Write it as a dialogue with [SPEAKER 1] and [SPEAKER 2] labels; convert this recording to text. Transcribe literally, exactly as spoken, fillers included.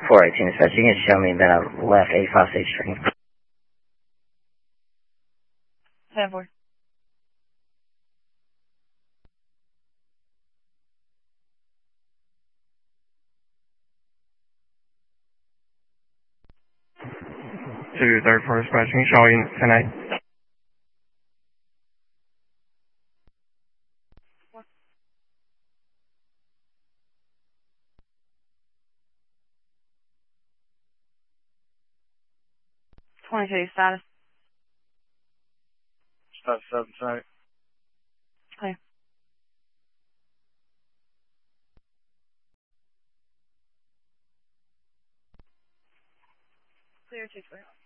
[SPEAKER 1] four eighteen dispatch. You can show me that I left eighty-five State Street.
[SPEAKER 2] ten four.
[SPEAKER 3] To thirty-four dispatching, showing ten eight.
[SPEAKER 2] twenty-two status.
[SPEAKER 3] Stop seven eight.
[SPEAKER 2] Clear. Clear two twenty.